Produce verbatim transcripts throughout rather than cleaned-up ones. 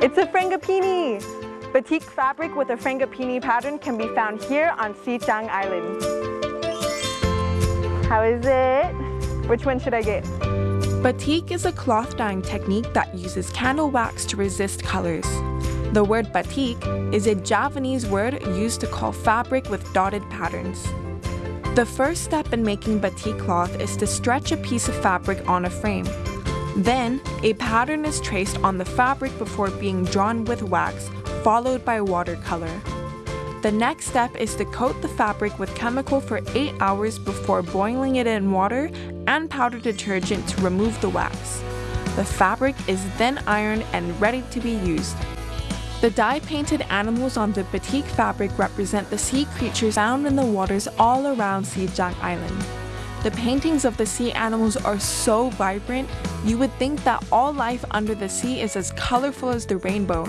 It's a frangipani. Batik fabric with a frangipani pattern can be found here on Xizang Island. How is it? Which one should I get? Batik is a cloth dyeing technique that uses candle wax to resist colors. The word batik is a Javanese word used to call fabric with dotted patterns. The first step in making batik cloth is to stretch a piece of fabric on a frame. Then, a pattern is traced on the fabric before being drawn with wax, followed by watercolor. The next step is to coat the fabric with chemical for eight hours before boiling it in water and powder detergent to remove the wax. The fabric is then ironed and ready to be used. The dye-painted animals on the batik fabric represent the sea creatures found in the waters all around Xizang Island. The paintings of the sea animals are so vibrant, you would think that all life under the sea is as colorful as the rainbow.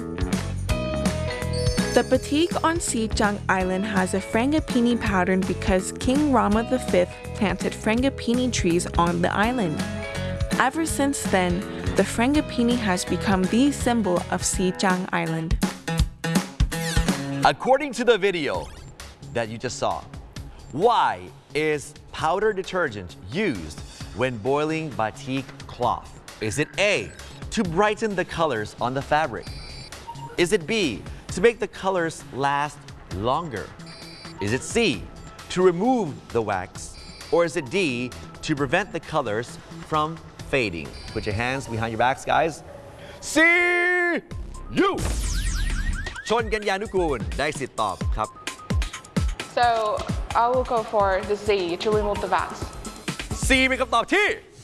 The batik on Xizang Island has a frangipani pattern because King Rama the fifth planted frangipani trees on the island. Ever since then, the frangipani has become the symbol of Xizang Island. According to the video that you just saw, why is powder detergent used when boiling batik cloth? Is it A, to brighten the colors on the fabric? Is it B, to make the colors last longer? Is it C, to remove the wax? Or is it D, to prevent the colors from fading? Put your hands behind your backs, guys. C, U ชนกัญญานุกูลได้สิทธิ์ตอบครับ So I will go for the C to remove the wax. C เป็นคำตอบที่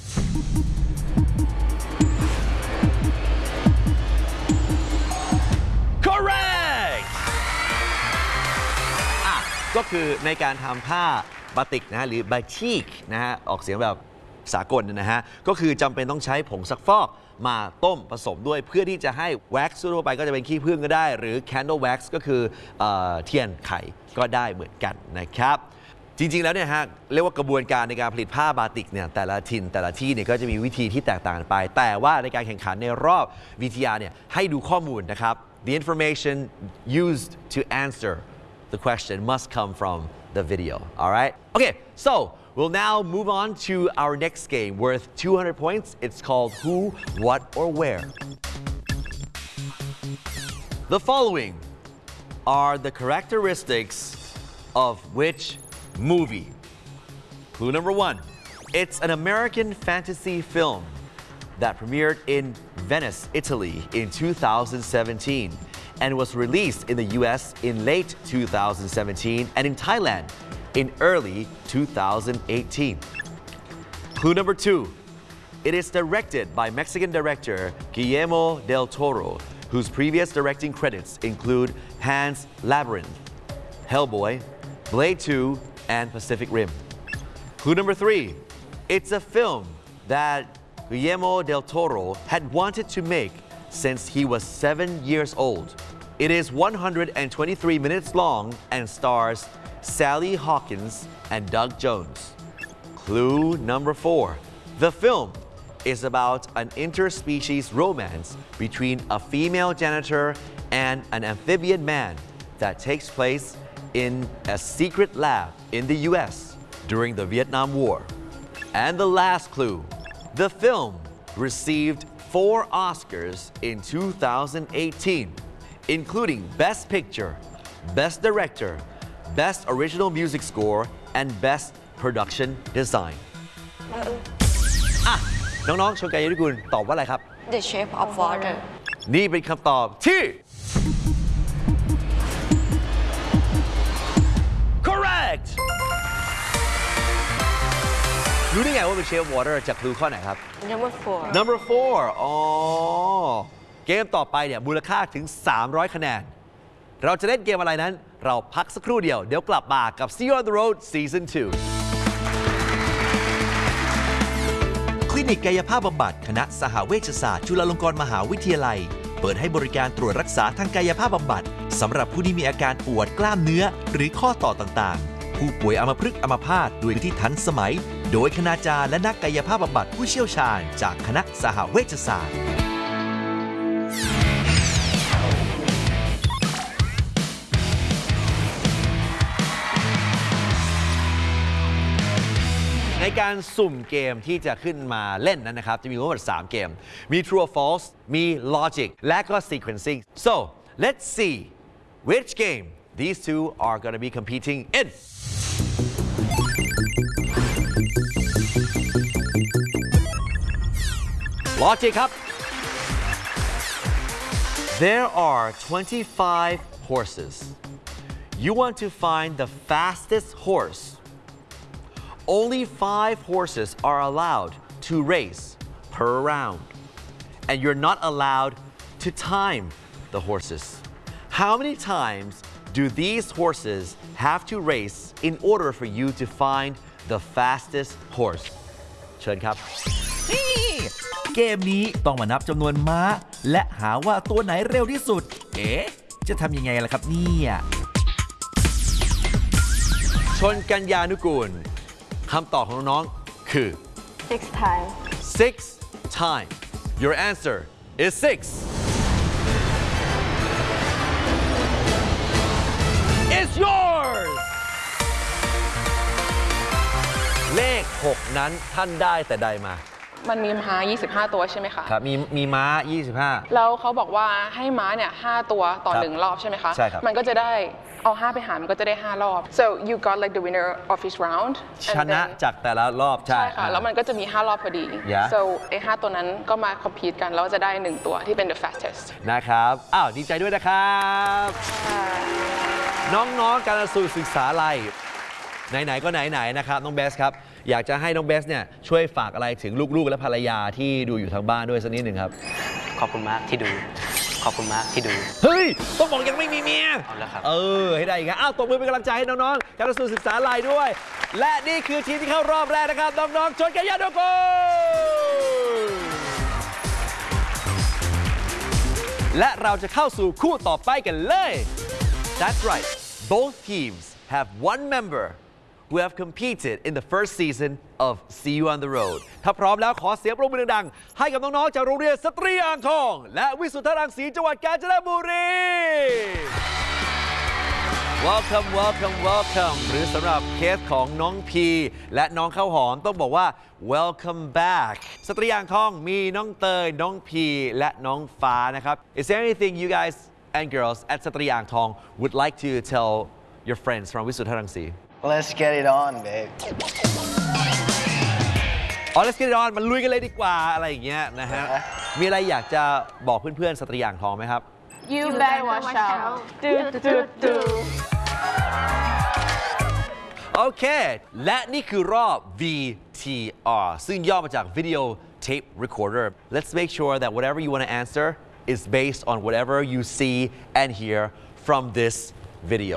correct อ่ะก็คือในการทำผ้าบาติกนะฮะหรือบาติกนะฮะออกเสียงแบบสากลนะฮะก็คือจำเป็นต้องใช้ผงซักฟอกมาต้มผสมด้วยเพื่อที่จะให้แว็กซ์ทั่วไปก็จะเป็นขี้ผึ้งก็ได้หรือ candle wax ก็คือเอ่อเทียนไขก็ได้เหมือนกันนะครับจริงๆแล้วเนี่ยฮะเรียกว่ากระบวนการในการผลิตผ้าบาติกเนี่ยแต่ละถิ่นแต่ละที่เนี่ยก็จะมีวิธีที่แตกต่างกันไปแต่ว่าในการแข่งขันในรอบวิทยาเนี่ยให้ดูข้อมูลนะครับ the information used to answer the question must come from the video alright okay so we'll now move on to our next game worth two hundred points it's called who what or where the following are the characteristics of which movie. Clue number one. It's an American fantasy film that premiered in Venice, Italy in two thousand seventeen and was released in the U S in late two thousand seventeen and in Thailand in early two thousand eighteen. Clue number two. It is directed by Mexican director Guillermo del Toro, whose previous directing credits include Pan's Labyrinth, Hellboy, Blade two, and Pacific Rim. Clue number three. It's a film that Guillermo del Toro had wanted to make since he was seven years old. It is one hundred twenty-three minutes long and stars Sally Hawkins and Doug Jones. Clue number four. The film is about an interspecies romance between a female janitor and an amphibian man that takes place in a secret lab in the U S during the Vietnam War. And the last clue, the film received four Oscars in two thousand eighteen, including Best Picture, Best Director, Best Original Music Score, and Best Production Design. อ่ะน้องๆชนกัญญานุกูลตอบว่าอะไรครับ The Shape of Water นี่เป็นคำตอบที่ correct รู้ได้ไงว่าเป็น Shape of Water จากคลูข้อไหนครับ Number four Number four อ๋อเกมต่อไปเนี่ยมูลค่าถึงสามร้อยคะแนนเราจะเล่นเกมอะไรนั้นเราพักสักครู่เดียวเดี๋ยวกลับมากับ See You on the Road Season ทูคลินิกกายภาพบำบัดคณะสหเวชศาสตร์จุฬาลงกรณ์มหาวิทยาลัยเปิดให้บริการตรวจรักษาทางกายภาพบำบัดสำหรับผู้ที่มีอาการปวดกล้ามเนื้อหรือข้อต่อต่างๆผู้ป่วยอัมพฤกษ์อัมพาตด้วยที่ทันสมัยโดยคณาจารย์และนักกายภาพบำบัดผู้เชี่ยวชาญจากคณะสหเวชศาสตร์การสุ่มเกมที่จะขึ้นมาเล่นนั้นนะครับจะมีทั้งหมดสามเกมมี True or False มี Logic และก็ Sequencing so let's see which game these two are going to be competing in Logic ครับ There are twenty-five horses. You want to find the fastest horse. Only five horses are allowed to race per round. And you're not allowed to time the horses. How many times do these horses have to race in order for you to find the fastest horse? เชิญครับเกมนี้ต้องมานับจำนวนม้าและหาว่าตัวไหนเร็วที่สุดเอ๊ะจะทำยังไงล่ะครับเนี่ยชนกัญญานุกูลคำตอบของน้องๆคือ six time six time Your answer is six It's yours เลขหกนั้นท่านได้แต่ใดมามันมีม้ายี่สิบห้าตัวใช่ไหมคะครับ มีมีม้ายี่สิบห้าแล้วเขาบอกว่าให้ม้าเนี่ยห้าตัวต่อหนึ่งรอบใช่ไหมคะใช่ครับมันก็จะได้เอาห้าไปหารมันก็จะได้ห้ารอบ so you got like the winner of each round ชนะจากแต่ละรอบใช่ใช่ค่ะแล้วมันก็จะมีห้ารอบพอดี yeah. so ไอ้ห้าตัวนั้นก็มา compete กันแล้วจะได้หนึ่งตัวที่เป็น the fastest นะครับ อ้าว ดีใจด้วยนะครับ น้องๆการสูตรศึกษาอะไรไหนๆก็ไหนๆนะครับน้องเบสครับอยากจะให้น้องเบสเนี่ยช่วยฝากอะไรถึงลูกๆและภรรยาที่ดูอยู่ทางบ้านด้วยสักนิดหนึ่งครับขอบคุณมากที่ดูขอบคุณมากที่ดูเฮ้ยต้องบอกยังไม่มีเมียเอาละครับเออให้ได้อีกครับอ้าวตบมือเป็นกำลังใจให้น้องๆการสูตรศึกษาอะไรด้วยและนี่คือทีมที่เข้ารอบแรกนะครับน้องๆชนกัญญานุกูลและเราจะเข้าสู่คู่ต่อไปกันเลย That's right both teams have one member who have competed in the first season of See You on the Road ถ้าพร้อมแล้วขอเสียงปรบมือดังๆให้กับน้องๆจากโรงเรียนสตรีอ่างทองและวิสุทธรังสีจังหวัดกาญจนบุรี Welcome welcome welcome หรือสำหรับเคสของน้องพีและน้องข้าวหอมต้องบอกว่า Welcome back สตรีอ่างทองมีน้องเตยน้องพีและน้องฟ้านะครับ Is there anything you guys and girls at สตรีอ่างทอง would like to tell your friends from วิสุทธรังสี Let's get it on, babe. อ๋อ Let's get it on มันลุยกันเลยดีกว่าอะไรอย่างเงี้ยนะฮะ มีอะไรอยากจะบอกเพื่อนๆสตรีอ่างทองไหมครับ You better watch out ดูดูดูโอเค และนี่คือรอบ V T R ซึ่งย่อมาจาก Video Tape Recorder. Let's make sure that whatever you want to answer is based on whatever you see and hear from this video.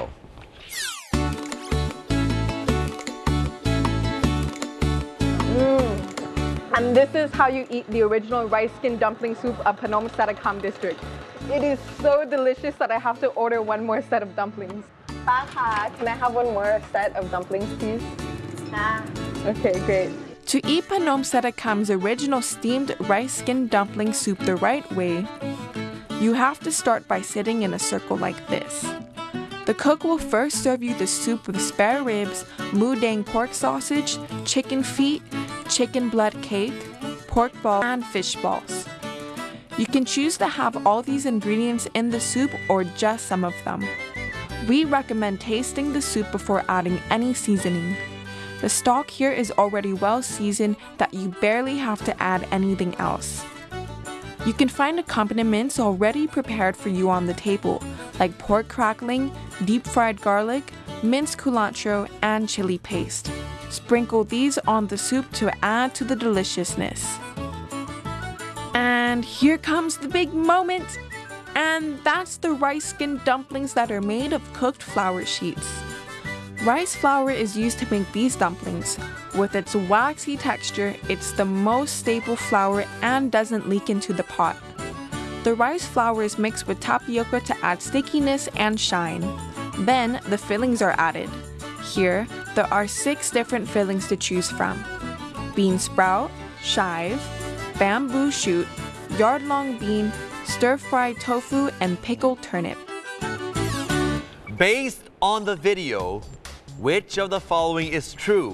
And this is how you eat the original rice skin dumpling soup of Phnom Sarakam district. It is so delicious that I have to order one more set of dumplings. Paka, can I have one more set of dumplings, please? Ah. Okay, great. To eat Phnom Sarakam's original steamed rice skin dumpling soup the right way, you have to start by sitting in a circle like this. The cook will first serve you the soup with spare ribs, mu dang pork sausage, chicken feet, chicken blood cake, pork balls, and fish balls. You can choose to have all these ingredients in the soup or just some of them. We recommend tasting the soup before adding any seasoning. The stock here is already well seasoned that you barely have to add anything else. You can find accompaniments already prepared for you on the table, like pork crackling, deep-fried garlic, minced culantro, and chili paste. Sprinkle these on the soup to add to the deliciousness. And here comes the big moment! And that's the rice skin dumplings that are made of cooked flour sheets. Rice flour is used to make these dumplings. With its waxy texture, it's the most stable flour and doesn't leak into the pot. The rice flour is mixed with tapioca to add stickiness and shine. Then, the fillings are added. Here, there are six different fillings to choose from: bean sprout, chive, bamboo shoot, yard-long bean, stir-fried tofu, and pickled turnip. Based on the video, which of the following is true?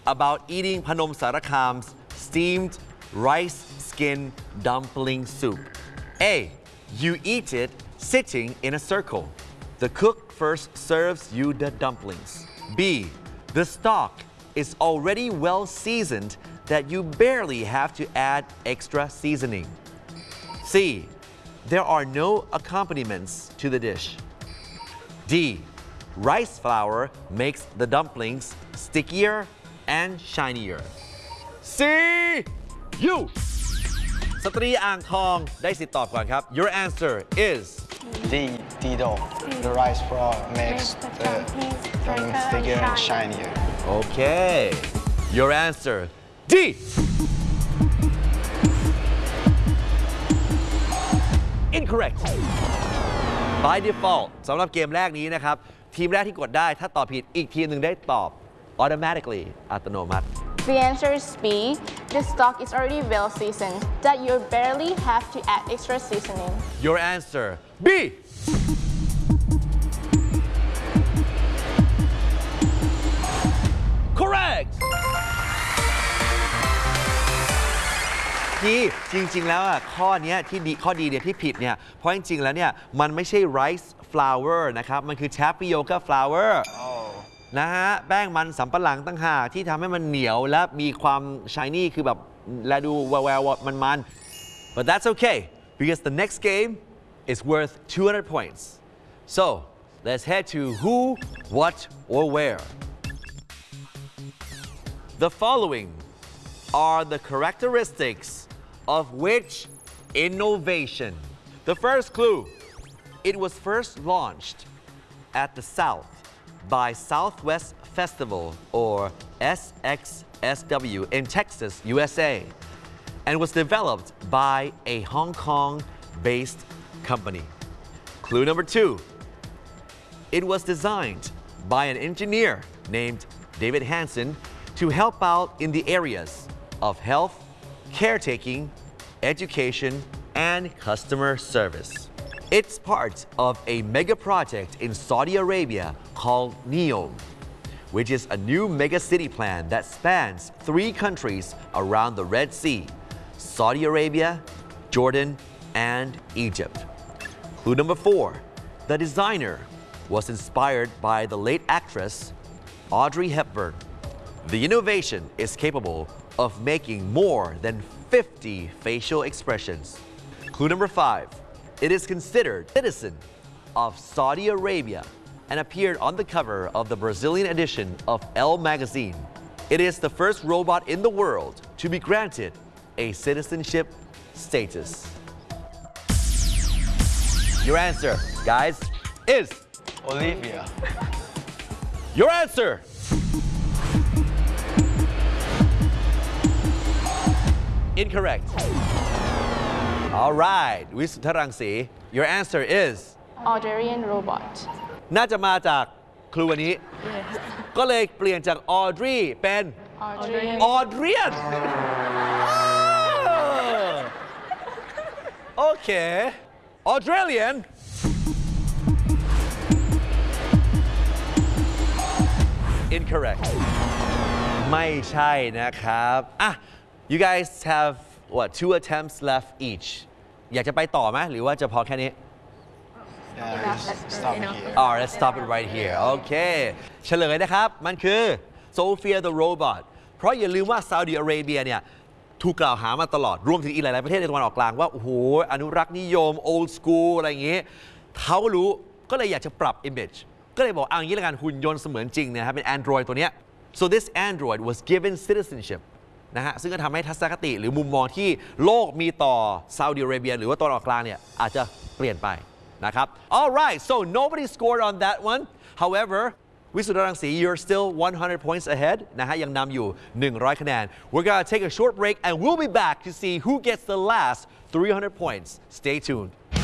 about eating Panom Sarakam's steamed rice skin dumpling soup? A. You eat it sitting in a circle. The cook first serves you the dumplings. B. The stock is already well seasoned that you barely have to add extra seasoning. C. There are no accompaniments to the dish. D. Rice flour makes the dumplings stickier and shinier. C. You สตรีอ่างทองได้สิทธิ์ตอบก่อนครับ Your answer is D. Dido. The rice flour makes the dumpling thicker and shinier. Okay. Your answer D. Incorrect. By default สำหรับเกมแรกนี้นะครับทีมแรกที่กดได้ถ้าตอบผิดอีกทีมหนึ่งได้ตอบ automatically อัตโนมัติ The answer is B. The stock is already well seasoned that you barely have to add extra seasoning. Your answer B. Correct. ที่จริงๆแล้วอ่ะข้อนี้ที่ดีข้อดีเนี่ยที่ผิดเนี่ยเพราะจริงๆแล้วเนี่ยมันไม่ใช่ rice flour นะครับมันคือ tapioca flour นะฮะแป้งมันสำปะหลังตั้งหากที่ทำให้มันเหนียวและมีความ shiny คือแบบและดูแววๆมันๆ but that's okay because the next game is worth two hundred points so let's head to who, what, or where. The following are the characteristics of which innovation? The first clue, it was first launched at the South by Southwest Festival or S X S W in Texas, U S A, and was developed by a Hong Kong-based company. Clue number two, it was designed by an engineer named David Hansen to help out in the areas of health, caretaking, education, and customer service. It's part of a mega project in Saudi Arabia called NEOM, which is a new mega city plan that spans three countries around the Red Sea: Saudi Arabia, Jordan, and Egypt. Clue number four, the designer was inspired by the late actress Audrey Hepburn. The innovation is capable of making more than fifty facial expressions. Clue number five, it is considered a citizen of Saudi Arabia and appeared on the cover of the Brazilian edition of Elle magazine. It is the first robot in the world to be granted a citizenship status. Your answer, guys, is Olivia. Your answer incorrect. All right, วิสุทธรังสี Your answer is Audreyan robot. น่าจะมาจากครูวันนี้ ก็เลยเปลี่ยนจาก Audrey เป็น Audreyan. Audrian โอเค Australian incorrect ไม่ใช่นะครับอ่ะ you guys have what two attempts left each อยากจะไปต่อไหมหรือว่าจะพอแค่นี้ Yeah, just stop it here. Alright, let's stop it right here. โอเคเฉลยนะครับ มันคือ Sophia the Robot เพราะอย่าลืมว่าซาอุดิอาระเบียเนี่ยถูกกล่าวหามาตลอดรวมถึงอีกหลายๆประเทศในตะวันออกกลางว่า โอ้โห อนุรักษ์นิยม old school อะไรอย่างงี้เขารู้ก็เลยอยากจะปรับ image ก็เลยบอกเอาอย่างนี้ละกันหุ่นยนต์เสมือนจริงเนี่ยครับเป็น Android ตัวเนี้ย so this Android was given citizenship นะฮะซึ่งก็ทำให้ทัศนคติหรือมุมมองที่โลกมีต่อซาอุดิอาระเบียหรือว่าตะวันออกกลางเนี่ยอาจจะเปลี่ยนไปนะครับ alright so nobody scored on that one however วิสุทธรังสี you're still one hundred points ahead นะฮะยังนำอยู่หนึ่งร้อยคะแนน we're gonna take a short break and we'll be back to see who gets the last three hundred points stay tuned